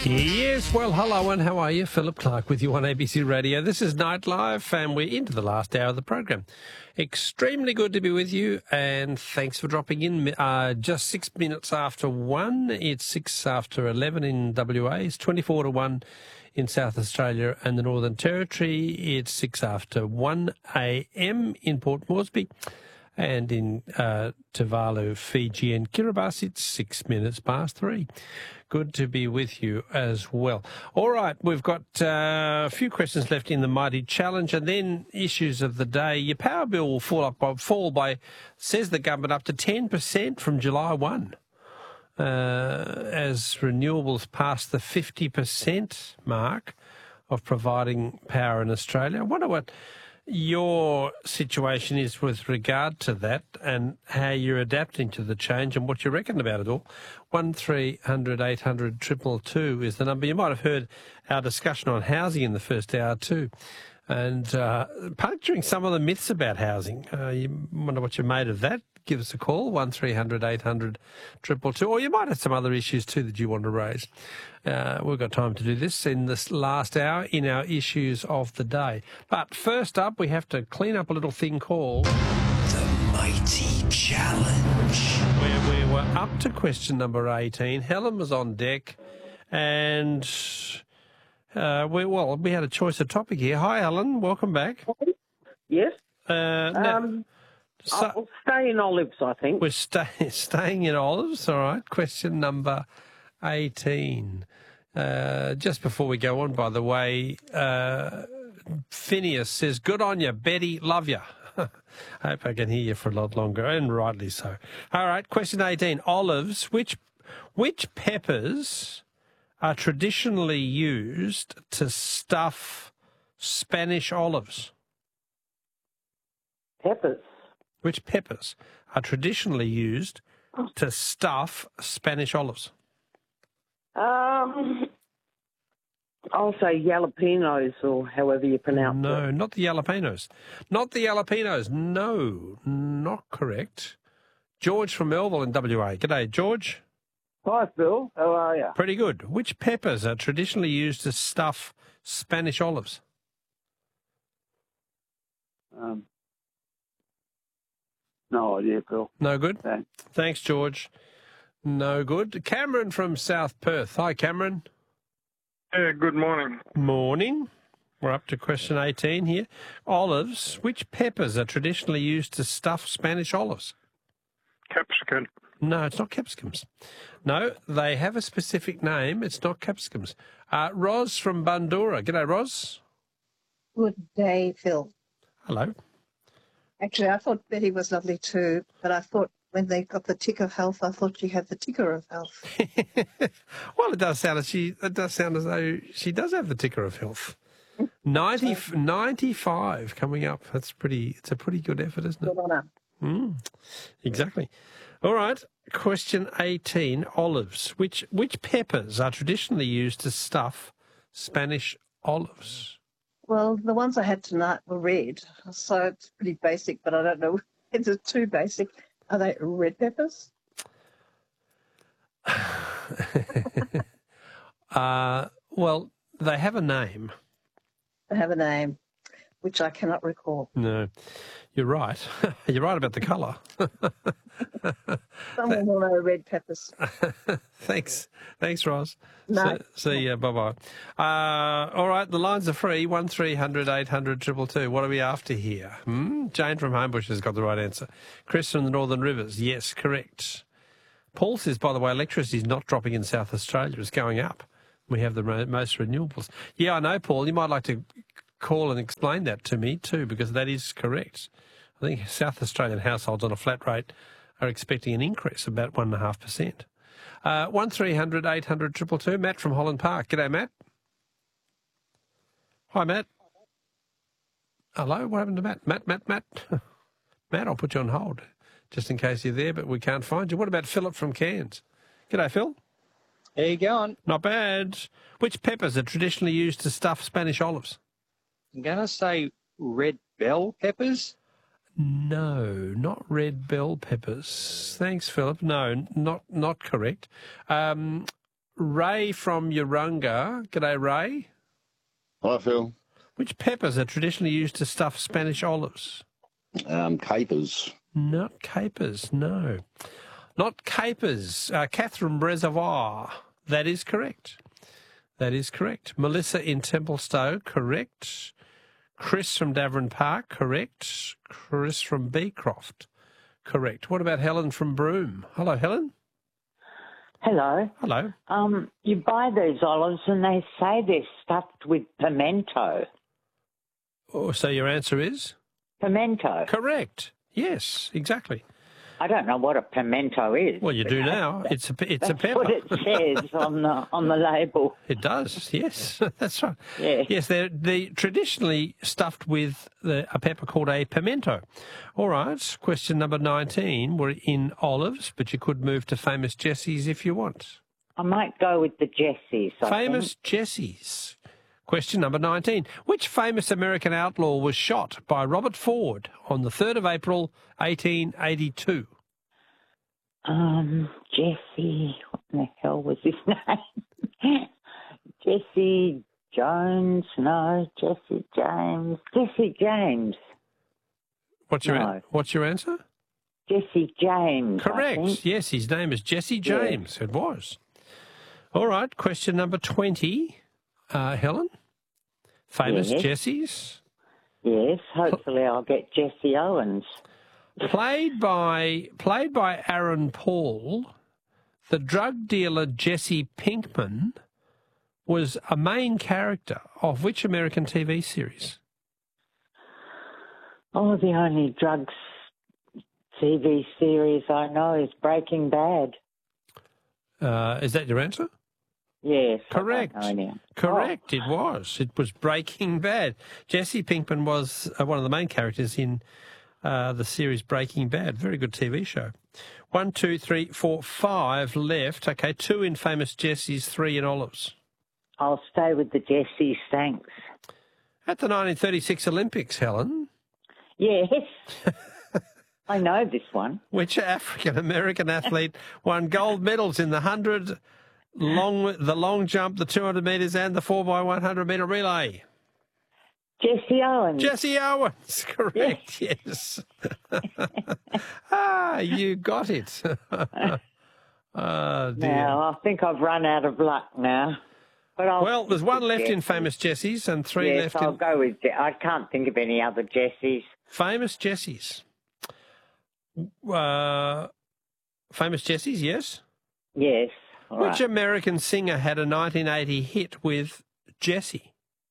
Yes, well, hello and how are you? Philip Clark with you on ABC Radio. This is Night Live and we're into the last hour of the program. Extremely good to be with you and thanks for dropping in. Just 6 minutes after 1. It's 6 after 11 in WA. It's 24 to 1 in South Australia and the Northern Territory. It's 6 after 1 a.m. in Port Moresby. And in Tuvalu, Fiji and Kiribati, it's 6 minutes past 3. Good to be with you as well. All right, we've got a few questions left in the Mighty Challenge and then issues of the day. Your power bill will fall by, says the government, up to 10% from July 1 as renewables pass the 50% mark of providing power in Australia. I wonder what your situation is with regard to that and how you're adapting to the change and what you reckon about it all. 1300 800 222 is the number. You might have heard our discussion on housing in the first hour too, and puncturing some of the myths about housing. You wonder what you made of that. Give us a call, 1300 800 222, or you might have some other issues too that you want to raise. We've got time to do this in this last hour in our issues of the day. But first up, we have to clean up a little thing called The Mighty Challenge, where we were up to question number 18. Helen was on deck, and we had a choice of topic here. Hi, Helen. Welcome back. Yes. So, I'll stay in olives, I think. we're staying in olives. All right. Question number 18. Just before we go on, by the way, Phineas says, good on you, Betty, love you. I hope I can hear you for a lot longer, and rightly so. All right, question 18. Olives. Which peppers are traditionally used to stuff Spanish olives? Peppers. Which peppers are traditionally used to stuff Spanish olives? I'll say jalapenos or however you pronounce it. No, not the jalapenos. Not the jalapenos. No, not correct. George from Melville in WA. G'day, George. Hi, Phil. How are you? Pretty good. Which peppers are traditionally used to stuff Spanish olives? No idea, Phil. No good? Thanks. Thanks, George. No good. Cameron from South Perth. Hi, Cameron. Yeah, good morning. Morning. We're up to question 18 here. Olives. Which peppers are traditionally used to stuff Spanish olives? Capsicum. No, it's not capsicums. No, they have a specific name. It's not capsicums. Ros from Bundoora. G'day, Ros. Good day, Phil. Hello. Actually, I thought Betty was lovely too, but I thought when they got the tick of health, I thought she had the ticker of health. Well, it does sound as though she does have the ticker of health. 95 coming up. It's a pretty good effort, isn't it? Good on her. Exactly. All right. Question 18. Olives. Which peppers are traditionally used to stuff Spanish olives? Well, the ones I had tonight were red, so it's pretty basic, but I don't know if it's too basic. Are they red peppers? Well, they have a name. They have a name, which I cannot recall. No, you're right. You're right about the colour. Someone will know red peppers. Thanks, Ross. No. See ya. Bye-bye. All right, the lines are free. 1300 800 222. What are we after here? Jane from Homebush has got the right answer. Chris from the Northern Rivers. Yes, correct. Paul says, by the way, electricity is not dropping in South Australia. It's going up. We have the most renewables. Yeah, I know, Paul. You might like to call and explain that to me too, because that is correct. I think South Australian households on a flat rate are expecting an increase of about 1.5%. 1300 800 222. Matt from Holland Park. G'day, Matt. Hi, Matt. Hello, what happened to Matt? Matt. Matt, I'll put you on hold just in case you're there, but we can't find you. What about Philip from Cairns? G'day, Phil. How you going? Not bad. Which peppers are traditionally used to stuff Spanish olives? I'm going to say red bell peppers. No, not red bell peppers. Thanks, Philip. No, not correct. Ray from Urunga. G'day, Ray. Hi, Phil. Which peppers are traditionally used to stuff Spanish olives? Capers. Not capers, no. Not capers. Catherine Reservoir. That is correct. That is correct. Melissa in Templestowe, correct. Chris from Davern Park, correct. Chris from Beecroft, correct. What about Helen from Broome? Hello, Helen. Hello. Hello. You buy these olives and they say they're stuffed with pimento. Oh, so your answer is? Pimento. Correct. Yes, exactly. I don't know what a pimento is. Well, you do now. It's a pepper. That's what it says on the label. It does. Yes, that's right. Yeah. Yes, they're traditionally stuffed with a pepper called a pimento. All right. Question number 19. We're in olives, but you could move to Famous Jessies if you want. I might go with the Jessies. Famous Jessies. Question number 19. Which famous American outlaw was shot by Robert Ford on the 3rd of April, 1882? Jesse, what in the hell was his name? Jesse Jones? No, Jesse James. Jesse James. What's your answer? Jesse James. Correct. Yes, his name is Jesse James. Yeah. It was. All right. Question number 20. Helen? Famous Jessies? Yes, hopefully I'll get Jesse Owens. Played by Aaron Paul, the drug dealer Jesse Pinkman was a main character of which American TV series? Oh, the only drugs TV series I know is Breaking Bad. Is that your answer? Yes. Correct. Correct. It was. It was Breaking Bad. Jesse Pinkman was one of the main characters in the series Breaking Bad. Very good TV show. 1, 2, 3, 4, 5 left. Okay, 2 in Famous Jessies, 3 in olives. I'll stay with the Jessies, thanks. At the 1936 Olympics, Helen. Yes. I know this one. Which African-American athlete won gold medals in the 100, the long jump, the 200 metres and the 4x100 metre relay? Jesse Owens. Jesse Owens, correct, yes. You got it. Oh, dear. Now, I think I've run out of luck now. But there's 1 left in Famous Jessies and 3 left I'll go with I can't think of any other Jessies. Famous Jessies. Famous Jessies, yes? Yes. Which American singer had a 1980 hit with Jessie?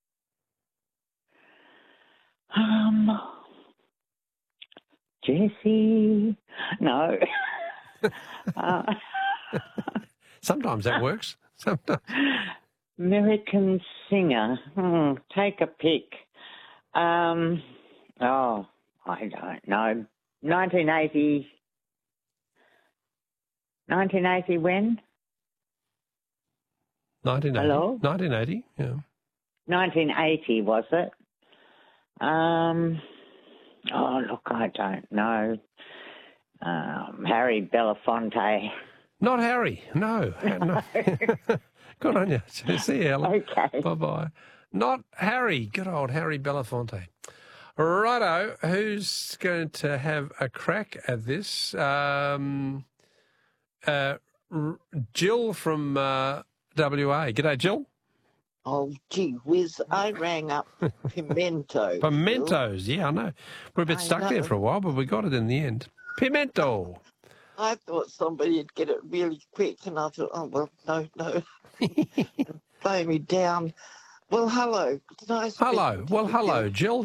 Jessie. No. Sometimes that works. Sometimes. American singer. Take a pick. I don't know. 1980. 1980 when? 1980. Hello? 1980, yeah. 1980, was it? Look, I don't know. Harry Belafonte. Not Harry, no. Good on you. See you, Helen. Okay. Bye-bye. Not Harry. Good old Harry Belafonte. Righto, who's going to have a crack at this? Jill from WA. G'day, Jill. Oh, gee whiz, I rang up pimento. Pimentos, yeah, I know. We're a bit stuck there for a while, but we got it in the end. Pimento. I thought somebody'd get it really quick, and I thought, oh, well, no. Blow me down. Well, hello. Hello. Well, hello, Jill.